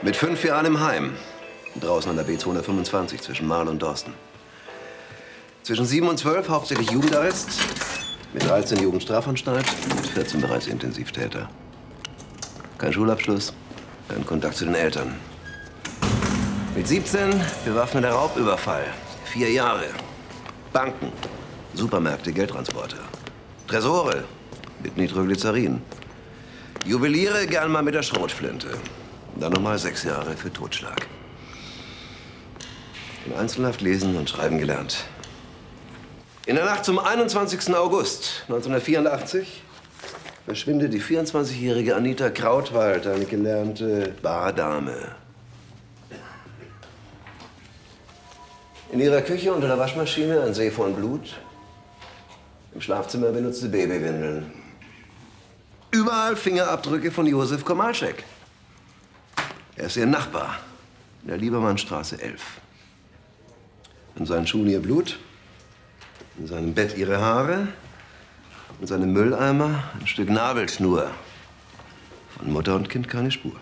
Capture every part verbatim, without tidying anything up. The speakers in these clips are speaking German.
Mit fünf Jahren im Heim. Draußen an der B zweihundertfünfundzwanzig zwischen Marl und Dorsten. Zwischen sieben und zwölf hauptsächlich Jugendarrest. Mit dreizehn Jugendstrafanstalt. Mit vierzehn bereits Intensivtäter. Kein Schulabschluss, kein Kontakt zu den Eltern. Mit siebzehn bewaffneter Raubüberfall. Vier Jahre. Banken, Supermärkte, Geldtransporter. Tresore mit Nitroglycerin. Juweliere gern mal mit der Schrotflinte. Dann nochmal sechs Jahre für Totschlag. In Einzelhaft lesen und schreiben gelernt. In der Nacht zum einundzwanzigsten August neunzehnhundertvierundachtzig verschwindet die vierundzwanzigjährige Anita Krautwald, eine gelernte Bardame. In ihrer Küche unter der Waschmaschine ein See von Blut. Im Schlafzimmer benutzte Babywindeln. Überall Fingerabdrücke von Josef Komalczek. Er ist ihr Nachbar in der Liebermannstraße elf. In seinen Schuhen ihr Blut, in seinem Bett ihre Haare, in seinem Mülleimer ein Stück Nabelschnur. Von Mutter und Kind keine Spur.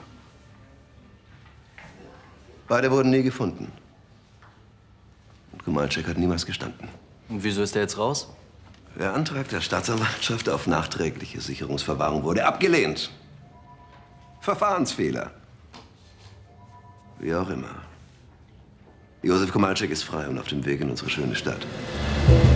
Beide wurden nie gefunden. Und Komalczek hat niemals gestanden. Und wieso ist er jetzt raus? Der Antrag der Staatsanwaltschaft auf nachträgliche Sicherungsverwahrung wurde abgelehnt. Verfahrensfehler. Wie auch immer. Josef Komalczek ist frei und auf dem Weg in unsere schöne Stadt.